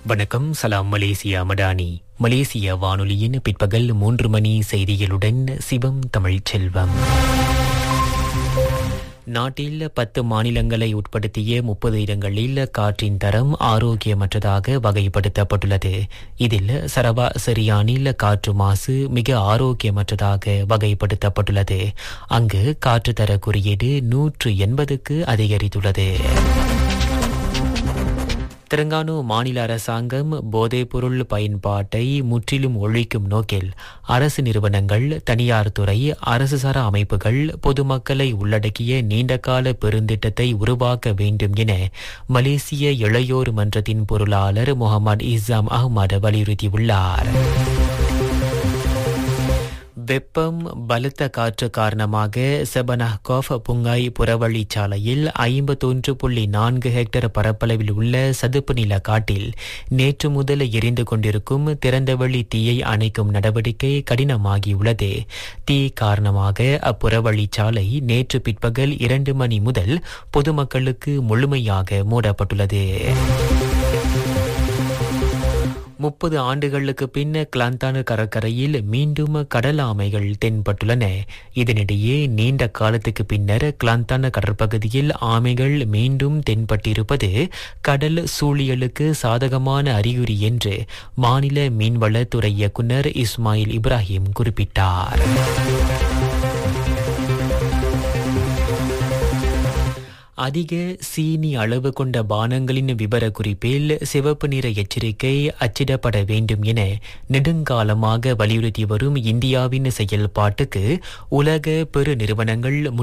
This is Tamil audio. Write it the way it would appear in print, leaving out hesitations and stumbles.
வணக்கம். சலாம் மலேசியா மடானி. மலேசிய வானொலியின் பிற்பகல் 3 மணி செய்திகளுடன் சிவம் தமிழ்ச் செல்வம். நாட்டில் 10 மாநிலங்களை உட்படுத்திய 30 இடங்களில் காற்றின் தரம் ஆரோக்கியமற்றதாக வகைப்படுத்தப்பட்டுள்ளது. இதில் சரவா சிரியானில் காற்று மாசு மிக ஆரோக்கியமற்றதாக வகைப்படுத்தப்பட்டுள்ளது. அங்கு காற்று தர குறியீடு 180க்கு அதிகரித்துள்ளது. தெலங்கானா மாநில அரசாங்கம் போதைப்பொருள் பயன்பாட்டை முற்றிலும் ஒழிக்கும் நோக்கில் அரசு நிறுவனங்கள், தனியார் துறை, அரசு சாரா அமைப்புகள், பொதுமக்களை உள்ளடக்கிய நீண்டகால பெருந்திட்டத்தை உருவாக்க வேண்டும் என மலேசிய இளையோர் மன்றத்தின் பொருளாளர் முகமது இஸ்ஸாம் அஹ்மத் வலியுறுத்தியுள்ளார். வெப்பம், பலத்த காற்று காரணமாக செபனஹ்கோஃப் புங்காய் புறவழிச்சாலையில் 51.4 ஹெக்டேர் பரப்பளவில் உள்ள சதுப்பு நில காட்டில் நேற்று முதல் எரிந்து கொண்டிருக்கும் திறந்தவெளி தீயை அணைக்கும் நடவடிக்கை கடினமாகியுள்ளது. தீ காரணமாக அப்புறவழிச்சாலை நேற்று பிற்பகல் 2 மணி முதல் பொதுமக்களுக்கு முழுமையாக மூடப்பட்டுள்ளது. 30 ஆண்டுகளுக்கு பின் கிளாந்தான் கடற்கரையில் மீண்டும் கடல் ஆமைகள் தென்பட்டுள்ளன. இதனிடையே நீண்ட காலத்துக்கு பின்னர் கிளாந்தான் கடற்பகுதியில் ஆமைகள் மீண்டும் தென்பட்டிருப்பது கடல் சூழியலுக்கு சாதகமான அறிகுறி என்று மாநில மீன்வளத்துறை இயக்குநர் இஸ்மாயில் இப்ராஹிம் குறிப்பிட்டார். அதிக சீனி அளவு கொண்ட பானங்களின் விபர குறிப்பில் சிவப்பு நிற எச்சரிக்கை அச்சிடப்பட வேண்டும் என நெடுங்காலமாக வலியுறுத்தி வரும் இந்தியாவின் செயல்பாட்டுக்கு உலக பெரு நிறுவனங்கள்